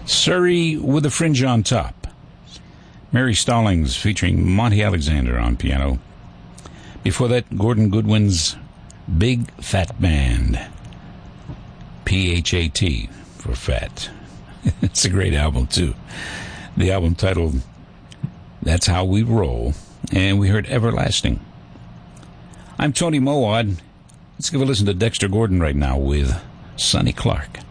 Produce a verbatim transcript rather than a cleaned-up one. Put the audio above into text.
Surrey with a Fringe on Top. Mary Stallings featuring Monty Alexander on piano. Before that, Gordon Goodwin's Big Fat Band. P H A T for fat. It's a great album, too. The album titled That's How We Roll. And we heard Everlasting. I'm Tony Mowat. Let's give a listen to Dexter Gordon right now with Sonny Clark.